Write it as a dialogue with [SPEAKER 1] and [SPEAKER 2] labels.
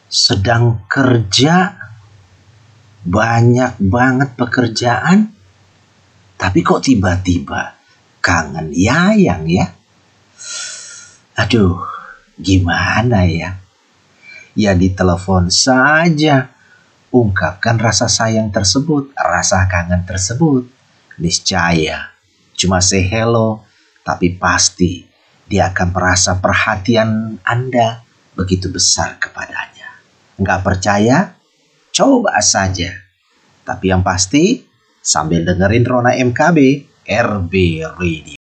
[SPEAKER 1] sedang kerja, banyak banget pekerjaan, tapi kok tiba-tiba kangen Yayang ya? Aduh, gimana ya? Ya ditelepon saja, ungkapkan rasa sayang tersebut, rasa kangen tersebut. Niscaya, cuma say hello, tapi pasti dia akan merasa perhatian Anda begitu besar kepadanya. Nggak percaya? Coba saja. Tapi yang pasti, sambil dengerin Rona MKB, RB Radio.